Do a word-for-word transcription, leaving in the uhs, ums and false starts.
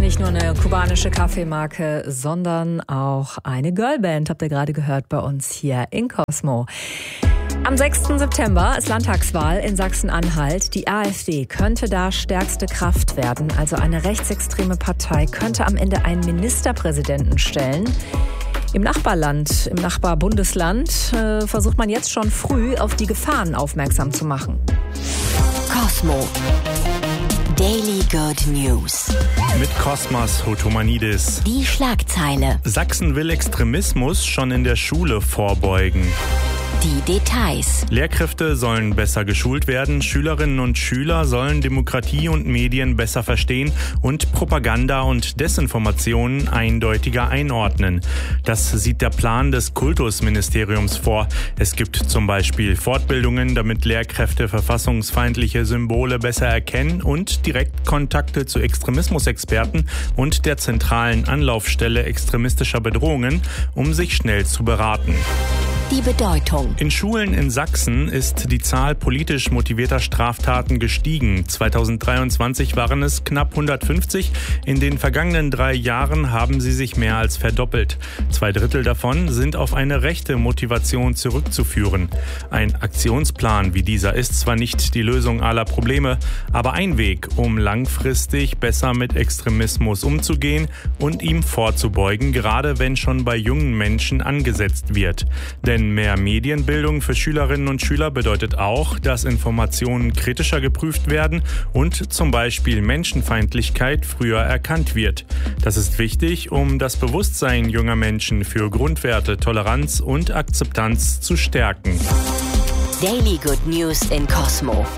nicht nur eine kubanische Kaffeemarke, sondern auch eine Girlband, habt ihr gerade gehört bei uns hier in Cosmo. Am sechsten September ist Landtagswahl in Sachsen-Anhalt. Die AfD könnte da stärkste Kraft werden. Also eine rechtsextreme Partei könnte am Ende einen Ministerpräsidenten stellen. Im Nachbarland, im Nachbarbundesland äh, versucht man jetzt schon früh auf die Gefahren aufmerksam zu machen. Cosmo. Daily Good News. Mit Kosmas Hotomanidis. Die Schlagzeile. Sachsen will Extremismus schon in der Schule vorbeugen. Die Details. Lehrkräfte sollen besser geschult werden, Schülerinnen und Schüler sollen Demokratie und Medien besser verstehen und Propaganda und Desinformationen eindeutiger einordnen. Das sieht der Plan des Kultusministeriums vor. Es gibt zum Beispiel Fortbildungen, damit Lehrkräfte verfassungsfeindliche Symbole besser erkennen und Direktkontakte zu Extremismusexperten und der zentralen Anlaufstelle extremistischer Bedrohungen, um sich schnell zu beraten. Die Bedeutung. In Schulen in Sachsen ist die Zahl politisch motivierter Straftaten gestiegen. zweitausenddreiundzwanzig waren es knapp hundertfünfzig. In den vergangenen drei Jahren haben sie sich mehr als verdoppelt. Zwei Drittel davon sind auf eine rechte Motivation zurückzuführen. Ein Aktionsplan wie dieser ist zwar nicht die Lösung aller Probleme, aber ein Weg, um langfristig besser mit Extremismus umzugehen und ihm vorzubeugen, gerade wenn schon bei jungen Menschen angesetzt wird. Denn mehr Medienbildung für Schülerinnen und Schüler bedeutet auch, dass Informationen kritischer geprüft werden und zum Beispiel Menschenfeindlichkeit früher erkannt wird. Das ist wichtig, um das Bewusstsein junger Menschen für Grundwerte, Toleranz und Akzeptanz zu stärken. Daily Good News in Cosmo.